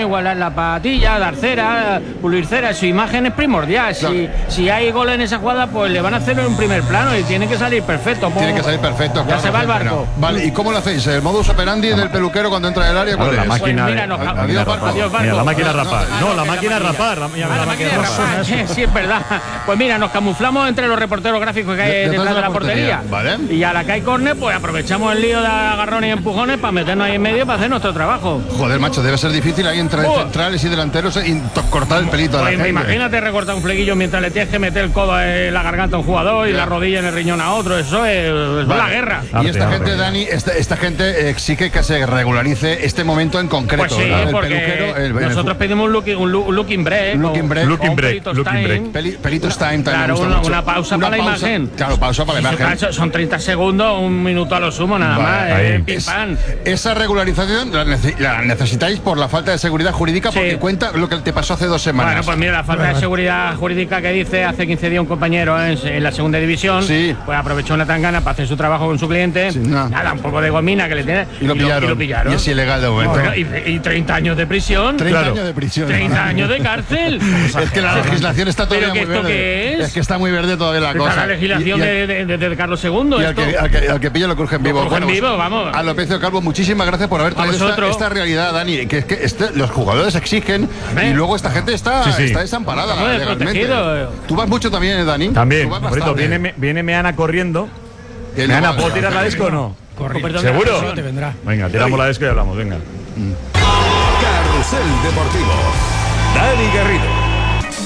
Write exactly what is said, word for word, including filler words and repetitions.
igualar la patilla, dar cera, pulir cera. Su imagen es primordial. Claro. Si, si hay gol en esa jugada, pues le van a hacer en primer plano y tiene que salir perfecto. Tiene que salir perfecto. Ya claro, se va el barco. Vale, ¿y cómo lo hacéis? ¿El modus operandi del peluquero cuando entra en el área? Claro, ¿Cuál la es? máquina Pues mira, de- nos- la adiós, máquina barco. rapar. Adiós, barco. Mira, la máquina No, no, rapar. ah, No, no, la que máquina la máquina. rapar. La, mira, Ah, la la máquina máquina de rapar. rapar, sí, sí, es verdad. Pues mira, nos camuflamos entre los reporteros gráficos que hay De- detrás detrás de la portería. ¿vale? Y a la que hay córner, pues aprovechamos el lío de agarrones y empujones para meternos ahí en medio para hacer nuestro trabajo. Joder, macho, debe ser difícil ahí entre Oh. centrales y delanteros y to- cortar el pelito a la Pues gente. imagínate recortar un flequillo mientras le tienes que meter el codo en la garganta a un jugador y Ya. la rodilla en el riñón a otro. Eso es, es Vale. la guerra. Y Arte, esta arte. gente, Dani, esta, esta gente exige que se regularice este momento en concreto. Pues sí, ¿verdad? El porque peluquero, el- el- nosotros pedimos un looking, un, look- un looking break. Un looking o- break. o Looking un break, pelitos looking time. break. Peli- pelitos time también Claro, me gusta una, mucho. una pausa para la pausa- imagen. Claro, pausa para la Eso, imagen. claro, son treinta segundos, un minuto a lo sumo, nada Vale, más. ahí. eh, pim, Es- pam. esa regularización la, nece- la necesitáis por la falta de seguridad jurídica, Sí. porque cuenta lo que te pasó hace dos semanas. Bueno, pues mira, la falta de seguridad jurídica que dice hace quince días un compañero en, en la segunda división, Sí. pues aprovechó una tangana para hacer su trabajo con su cliente. Sí, no. Nada, un poco de gomina que le tiene. y, lo pillaron. y lo pillaron. Y es ilegal de momento. Bueno, y, y treinta años de prisión. treinta Claro. años de prisión. treinta años de cárcel. Es que la legislación está todavía ¿Pero muy que esto verde. qué es? que está muy verde todavía la Está cosa. la legislación Y- y al- de, de- de- de Carlos segundo. Y al esto. que, al, que, al que pilla lo coge en vivo. Lo coge en vivo, vamos. A López Calvo, muchísimas gracias por haber traído esta, vosotros. esta realidad, Dani. Que es que este- los jugadores exigen ¿Eh? y luego esta gente está, Sí, sí. está desamparada Estamos legalmente. desprotegidos. Tú vas mucho también, ¿eh, Dani? También, Tú vas bonito. bastante. Viene, me- viene Meana corriendo. Que no Meana, va- ¿puedo tirar la disco o no? Con perdón de la ¿Seguro? expresión. Te vendrá. Venga, tiramos la disco y hablamos, venga. Carrusel Deportivo. Dani Garrido.